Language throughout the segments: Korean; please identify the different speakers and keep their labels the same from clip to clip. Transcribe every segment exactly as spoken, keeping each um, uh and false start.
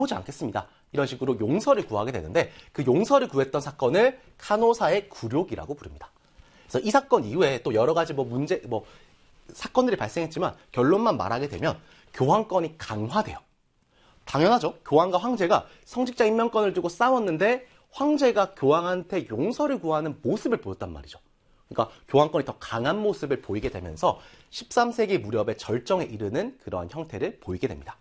Speaker 1: 보지 않겠습니다. 이런 식으로 용서를 구하게 되는데 그 용서를 구했던 사건을 카노사의 굴욕이라고 부릅니다. 그래서 이 사건 이후에 또 여러 가지 뭐 문제, 뭐 사건들이 발생했지만 결론만 말하게 되면 교황권이 강화돼요. 당연하죠. 교황과 황제가 성직자 임명권을 두고 싸웠는데 황제가 교황한테 용서를 구하는 모습을 보였단 말이죠. 그러니까 교황권이 더 강한 모습을 보이게 되면서 십삼 세기 무렵에 절정에 이르는 그러한 형태를 보이게 됩니다.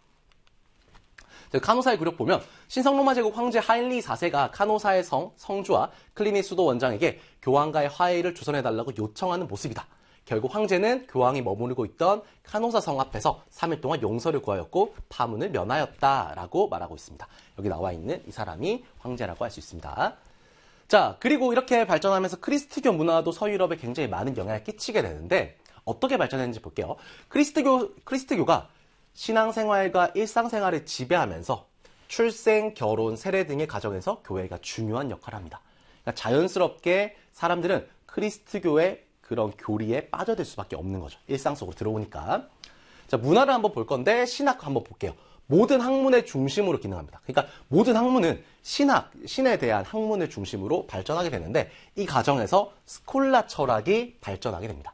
Speaker 1: 카노사의 굴욕 보면 신성로마 제국 황제 하인리 사 세가 카노사의 성, 성주와 클리니 수도 원장에게 교황과의 화해를 조선해달라고 요청하는 모습이다. 결국 황제는 교황이 머무르고 있던 카노사 성 앞에서 삼 일 동안 용서를 구하였고 파문을 면하였다라고 말하고 있습니다. 여기 나와 있는 이 사람이 황제라고 할 수 있습니다. 자, 그리고 이렇게 발전하면서 크리스트교 문화도 서유럽에 굉장히 많은 영향을 끼치게 되는데 어떻게 발전했는지 볼게요. 크리스트교, 크리스트교가 신앙생활과 일상생활을 지배하면서 출생, 결혼, 세례 등의 가정에서 교회가 중요한 역할을 합니다. 그러니까 자연스럽게 사람들은 크리스트교의 그런 교리에 빠져들 수밖에 없는 거죠. 일상 속으로 들어오니까. 자, 문화를 한번 볼 건데 신학 한번 볼게요. 모든 학문의 중심으로 기능합니다. 그러니까 모든 학문은 신학, 신에 대한 학문을 중심으로 발전하게 되는데 이 과정에서 스콜라 철학이 발전하게 됩니다.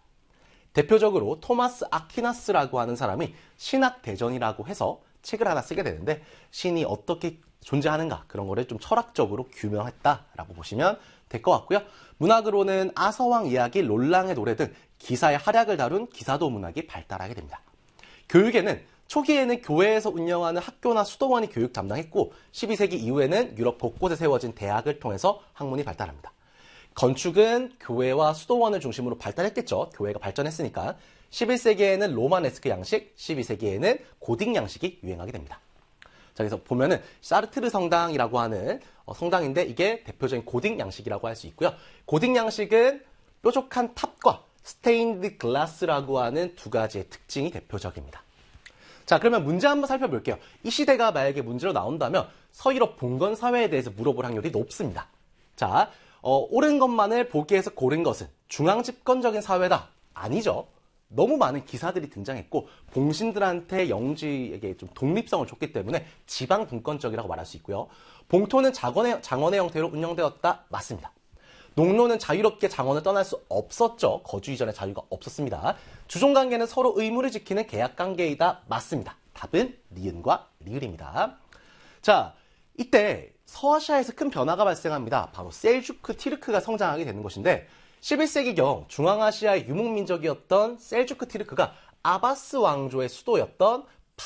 Speaker 1: 대표적으로 토마스 아퀴나스라고 하는 사람이 신학 대전이라고 해서 책을 하나 쓰게 되는데 신이 어떻게 존재하는가 그런 거를 좀 철학적으로 규명했다라고 보시면 될 것 같고요. 문학으로는 아서왕 이야기, 롤랑의 노래 등 기사의 활약을 다룬 기사도 문학이 발달하게 됩니다. 교육에는 초기에는 교회에서 운영하는 학교나 수도원이 교육 담당했고 십이 세기 이후에는 유럽 곳곳에 세워진 대학을 통해서 학문이 발달합니다. 건축은 교회와 수도원을 중심으로 발달했겠죠. 교회가 발전했으니까. 십일 세기에는 로마네스크 양식, 십이 세기에는 고딕 양식이 유행하게 됩니다. 자, 그래서 보면은 사르트르 성당이라고 하는 어, 성당인데 이게 대표적인 고딕 양식이라고 할 수 있고요. 고딕 양식은 뾰족한 탑과 스테인드 글라스라고 하는 두 가지의 특징이 대표적입니다. 자, 그러면 문제 한번 살펴볼게요. 이 시대가 만약에 문제로 나온다면 서유럽 봉건 사회에 대해서 물어볼 확률이 높습니다. 자, 어, 옳은 것만을 보기에서 고른 것은 중앙집권적인 사회다. 아니죠. 너무 많은 기사들이 등장했고 봉신들한테 영지에게 좀 독립성을 줬기 때문에 지방 분권적이라고 말할 수 있고요. 봉토는 장원의, 장원의 형태로 운영되었다. 맞습니다. 농노는 자유롭게 장원을 떠날 수 없었죠. 거주 이전에 자유가 없었습니다. 주종관계는 서로 의무를 지키는 계약관계이다. 맞습니다. 답은 니은과 리을입니다. 자, 이때 서아시아에서 큰 변화가 발생합니다. 바로 셀주크 티르크가 성장하게 되는 것인데 십일 세기경 중앙아시아의 유목민족이었던 셀주크 티르크가 아바스 왕조의 수도였던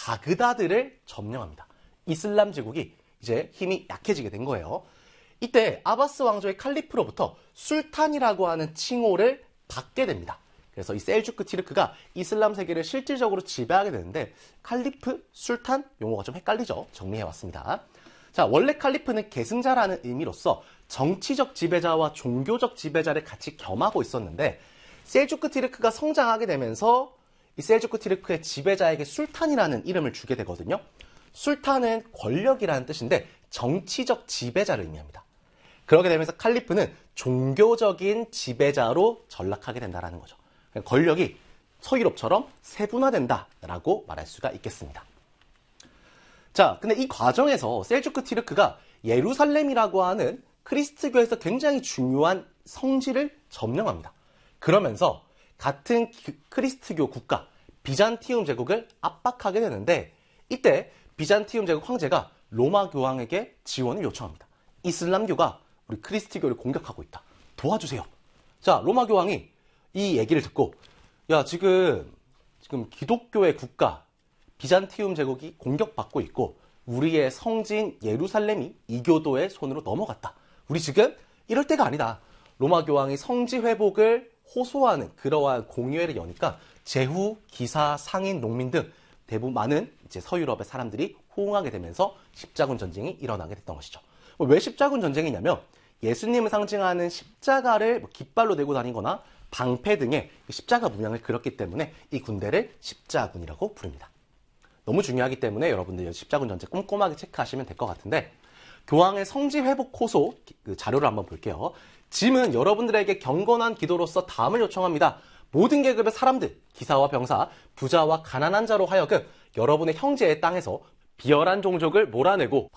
Speaker 1: 바그다드를 점령합니다. 이슬람 제국이 이제 힘이 약해지게 된 거예요. 이때 아바스 왕조의 칼리프로부터 술탄이라고 하는 칭호를 받게 됩니다. 그래서 이 셀주크 티르크가 이슬람 세계를 실질적으로 지배하게 되는데 칼리프, 술탄 용어가 좀 헷갈리죠. 정리해왔습니다. 자, 원래 칼리프는 계승자라는 의미로서 정치적 지배자와 종교적 지배자를 같이 겸하고 있었는데 셀주크 티르크가 성장하게 되면서 이 셀주크 티르크의 지배자에게 술탄이라는 이름을 주게 되거든요. 술탄은 권력이라는 뜻인데 정치적 지배자를 의미합니다. 그렇게 되면서 칼리프는 종교적인 지배자로 전락하게 된다는 거죠. 권력이 서유럽처럼 세분화된다라고 말할 수가 있겠습니다. 자, 근데 이 과정에서 셀주크 티르크가 예루살렘이라고 하는 크리스트교에서 굉장히 중요한 성지를 점령합니다. 그러면서 같은 크리스트교 국가 비잔티움 제국을 압박하게 되는데 이때 비잔티움 제국 황제가 로마 교황에게 지원을 요청합니다. 이슬람교가 우리 크리스트교를 공격하고 있다. 도와주세요. 자, 로마 교황이 이 얘기를 듣고 야, 지금 지금 기독교의 국가 비잔티움 제국이 공격받고 있고 우리의 성지인 예루살렘이 이교도의 손으로 넘어갔다. 우리 지금 이럴 때가 아니다. 로마 교황이 성지 회복을 호소하는 그러한 공의회를 여니까 제후, 기사, 상인, 농민 등 대부분 많은 이제 서유럽의 사람들이 호응하게 되면서 십자군 전쟁이 일어나게 됐던 것이죠. 왜 십자군 전쟁이냐면 예수님을 상징하는 십자가를 깃발로 들고 다니거나 방패 등의 십자가 문양을 그렸기 때문에 이 군대를 십자군이라고 부릅니다. 너무 중요하기 때문에 여러분들 십자군 전쟁 꼼꼼하게 체크하시면 될 것 같은데 교황의 성지 회복 호소 그 자료를 한번 볼게요. 짐은 여러분들에게 경건한 기도로서 다음을 요청합니다. 모든 계급의 사람들, 기사와 병사, 부자와 가난한 자로 하여금 여러분의 형제의 땅에서 비열한 종족을 몰아내고